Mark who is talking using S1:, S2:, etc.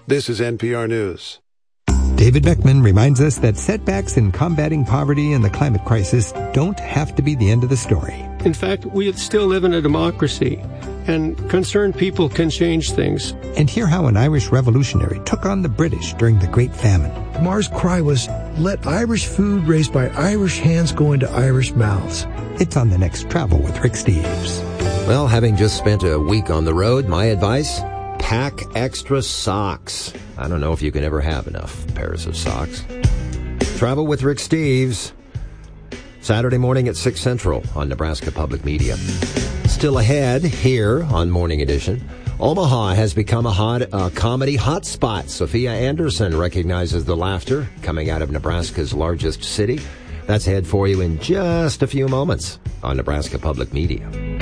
S1: This is NPR News.
S2: David Beckman reminds us that setbacks in combating poverty and the climate crisis don't have to be the end of the story.
S3: In fact, we still live in a democracy, and concerned people can change things.
S2: And hear how an Irish revolutionary took on the British during the Great Famine.
S4: Mar's cry was, "Let Irish food raised by Irish hands go into Irish mouths."
S2: It's on the next Travel with Rick Steves.
S5: Well, having just spent a week on the road, my advice: pack extra socks. I don't know if you can ever have enough pairs of socks. Travel with Rick Steves, Saturday morning at 6 Central on Nebraska Public Media. Still ahead here on Morning Edition, Omaha has become a comedy hotspot. Sophia Anderson recognizes the laughter coming out of Nebraska's largest city. That's ahead for you in just a few moments on Nebraska Public Media.